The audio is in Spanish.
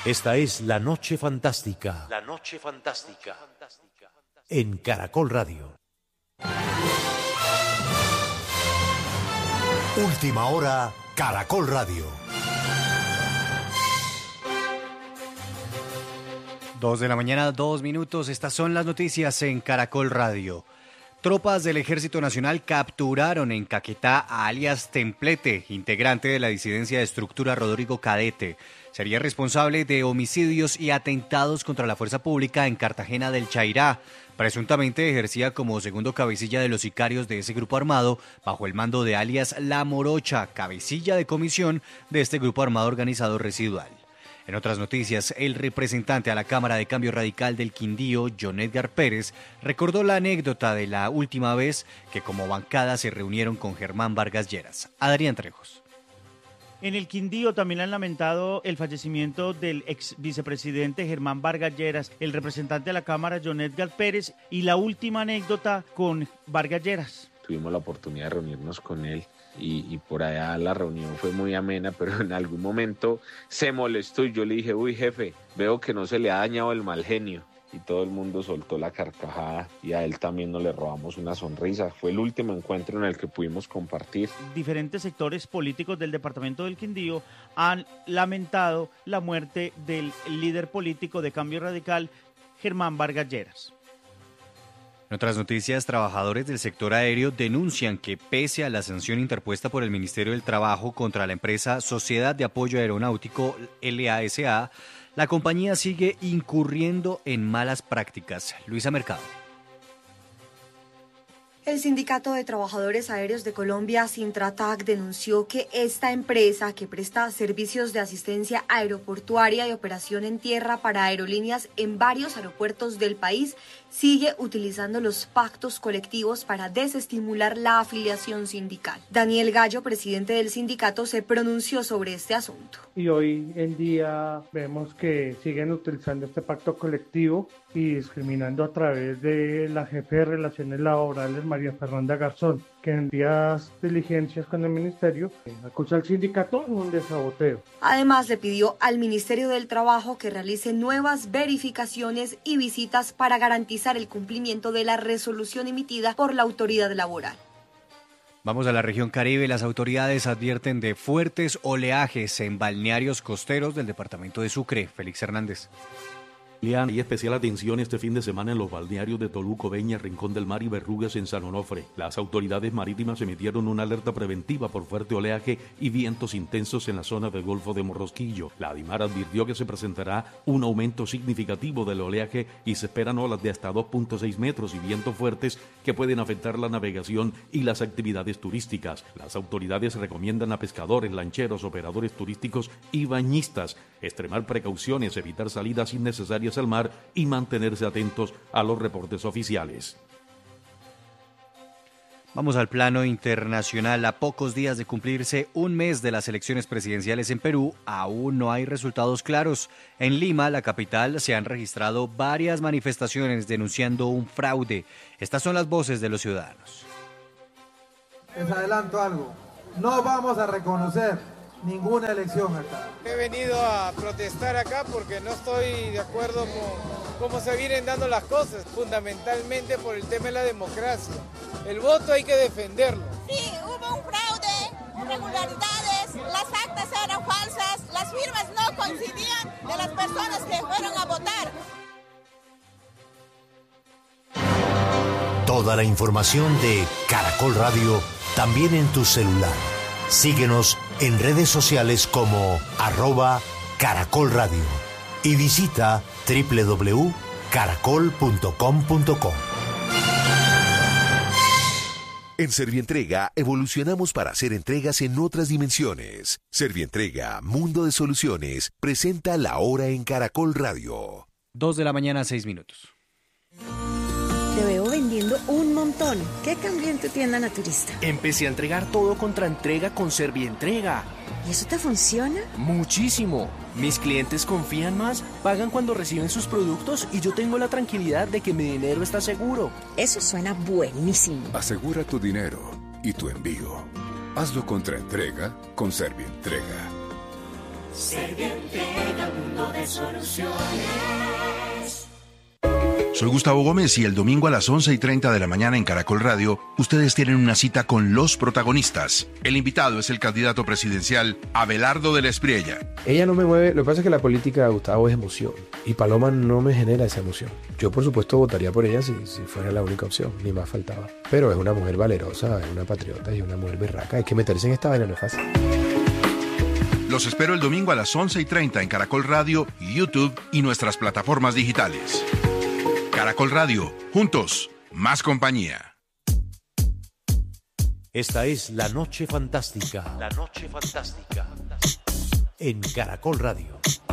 Esta es La Noche Fantástica. La Noche Fantástica. En Caracol Radio. Última hora, Caracol Radio. 2:02 a.m. Estas son las noticias en Caracol Radio. Tropas del Ejército Nacional capturaron en Caquetá a alias Templete, integrante de la disidencia de estructura Rodrigo Cadete. Sería responsable de homicidios y atentados contra la fuerza pública en Cartagena del Chairá. Presuntamente ejercía como segundo cabecilla de los sicarios de ese grupo armado, bajo el mando de alias La Morocha, cabecilla de comisión de este grupo armado organizado residual. En otras noticias, el representante a la Cámara de Cambio Radical del Quindío, John Edgar Pérez, recordó la anécdota de la última vez que como bancada se reunieron con Germán Vargas Lleras. Adrián Trejos. En el Quindío también han lamentado el fallecimiento del ex vicepresidente Germán Vargas Lleras, el representante de la Cámara, John Edgar Pérez, y la última anécdota con Vargas Lleras. Tuvimos la oportunidad de reunirnos con él. Y por allá la reunión fue muy amena, pero en algún momento se molestó y yo le dije, uy jefe, veo que no se le ha dañado el mal genio. Y todo el mundo soltó la carcajada y a él también nos le robamos una sonrisa. Fue el último encuentro en el que pudimos compartir. Diferentes sectores políticos del departamento del Quindío han lamentado la muerte del líder político de Cambio Radical, Germán Vargas Lleras. En otras noticias, trabajadores del sector aéreo denuncian que pese a la sanción interpuesta por el Ministerio del Trabajo contra la empresa Sociedad de Apoyo Aeronáutico, LASA, la compañía sigue incurriendo en malas prácticas. Luisa Mercado. El Sindicato de Trabajadores Aéreos de Colombia, Sintratac, denunció que esta empresa, que presta servicios de asistencia aeroportuaria y operación en tierra para aerolíneas en varios aeropuertos del país, sigue utilizando los pactos colectivos para desestimular la afiliación sindical. Daniel Gallo, presidente del sindicato, se pronunció sobre este asunto. Y hoy en día vemos que siguen utilizando este pacto colectivo y discriminando a través de la jefe de Relaciones Laborales, María Fernanda Garzón, que en días diligencias con el ministerio acusa al sindicato de un desaboteo. Además, le pidió al Ministerio del Trabajo que realice nuevas verificaciones y visitas para garantizar el cumplimiento de la resolución emitida por la autoridad laboral. Vamos a la región Caribe. Las autoridades advierten de fuertes oleajes en balnearios costeros del departamento de Sucre. Félix Hernández. Hay especial atención este fin de semana en los balnearios de Toluco, Beña, Rincón del Mar y Berrugues en San Onofre. Las autoridades marítimas emitieron una alerta preventiva por fuerte oleaje y vientos intensos en la zona del Golfo de Morrosquillo. La ADIMAR advirtió que se presentará un aumento significativo del oleaje y se esperan olas de hasta 2.6 metros y vientos fuertes que pueden afectar la navegación y las actividades turísticas. Las autoridades recomiendan a pescadores, lancheros, operadores turísticos y bañistas extremar precauciones, evitar salidas innecesarias al mar y mantenerse atentos a los reportes oficiales. Vamos al plano internacional. A pocos días de cumplirse un mes de las elecciones presidenciales en Perú, aún no hay resultados claros. En Lima, la capital, se han registrado varias manifestaciones denunciando un fraude. Estas son las voces de los ciudadanos. Les adelanto algo, no vamos a reconocer ninguna elección acá. He venido a protestar acá porque no estoy de acuerdo con cómo se vienen dando las cosas, fundamentalmente por el tema de la democracia. El voto hay que defenderlo. Sí, hubo un fraude, irregularidades, las actas eran falsas, las firmas no coincidían de las personas que fueron a votar. Toda la información de Caracol Radio también en tu celular. Síguenos en redes sociales como @Caracol Radio y visita www.caracol.com.co. En Servientrega evolucionamos para hacer entregas en otras dimensiones. Servientrega, Mundo de Soluciones, presenta La Hora en Caracol Radio. 2:06 a.m. Te veo vendiendo un montón. ¿Qué cambió en tu tienda naturista? Empecé a entregar todo contra entrega con Servientrega. ¿Y eso te funciona? Muchísimo. Mis clientes confían más, pagan cuando reciben sus productos y yo tengo la tranquilidad de que mi dinero está seguro. Eso suena buenísimo. Asegura tu dinero y tu envío. Hazlo contra entrega con Servientrega. Servientrega, mundo de soluciones. Soy Gustavo Gómez y el domingo a las 11:30 de la mañana en Caracol Radio, ustedes tienen una cita con los protagonistas. El invitado es el candidato presidencial Abelardo de la Espriella. Ella no me mueve, lo que pasa es que la política, Gustavo, es emoción y Paloma no me genera esa emoción. Yo por supuesto votaría por ella si fuera la única opción, ni más faltaba. Pero es una mujer valerosa, es una patriota y una mujer berraca. Hay que meterse en esta vaina, no es fácil. Los espero el domingo a las 11:30 en Caracol Radio, YouTube y nuestras plataformas digitales. Caracol Radio, juntos, más compañía. Esta es La Noche Fantástica. La Noche Fantástica. En Caracol Radio.